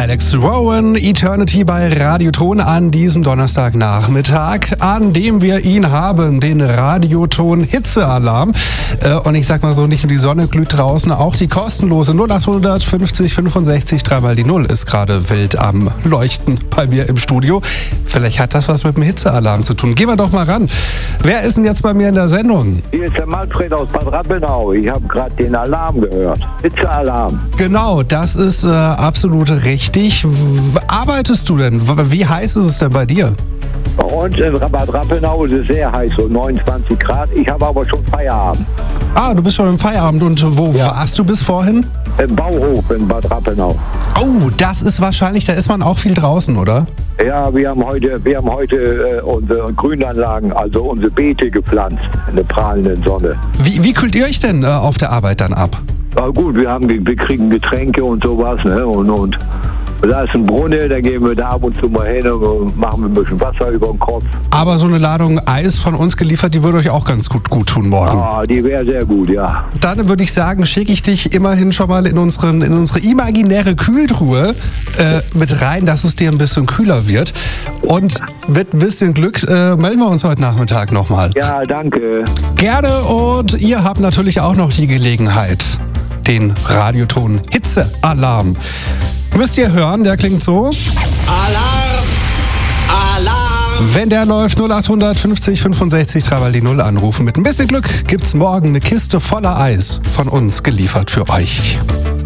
Alex Rowan, Eternity bei Radioton an diesem Donnerstagnachmittag, an dem wir ihn haben, den Radioton Hitzealarm. Und ich sag mal so, nicht nur die Sonne glüht draußen, auch die kostenlose 0800 50 65 3 die 0 ist gerade wild am Leuchten bei mir im Studio. Vielleicht hat das was mit dem Hitzealarm zu tun. Gehen wir doch mal ran. Wer ist denn jetzt bei mir in der Sendung? Hier ist der Manfred aus Bad Rappenau. Ich habe gerade den Alarm gehört. Hitzealarm. Genau, das ist absolut richtig. Arbeitest du denn? Wie heiß ist es denn bei dir? Bei uns in Bad Rappenau ist es sehr heiß, so 29 Grad. Ich habe aber schon Feierabend. Ah, du bist schon im Feierabend. Und wo warst du bis vorhin? Im Bauhof in Bad Rappenau. Oh, das ist wahrscheinlich, da ist man auch viel draußen, oder? Ja, wir haben heute unsere Grünanlagen, also unsere Beete gepflanzt in der prahlenden Sonne. Wie kühlt ihr euch denn auf der Arbeit dann ab? Aber gut, wir kriegen Getränke und sowas, ne? Und da ist ein Brunnen, da gehen wir da ab und zu mal hin und machen ein bisschen Wasser über den Kopf. Aber so eine Ladung Eis von uns geliefert, die würde euch auch ganz gut tun morgen. Ah, die wäre sehr gut, ja. Dann würde ich sagen, schicke ich dich immerhin schon mal in unsere imaginäre Kühltruhe mit rein, dass es dir ein bisschen kühler wird. Und mit ein bisschen Glück melden wir uns heute Nachmittag nochmal. Ja, danke. Gerne, und ihr habt natürlich auch noch die Gelegenheit, den Radioton Hitzealarm. Müsst ihr hören, der klingt so. Alarm! Alarm! Wenn der läuft, 0800 50 65 3 die 0 anrufen. Mit ein bisschen Glück gibt's morgen eine Kiste voller Eis von uns geliefert für euch.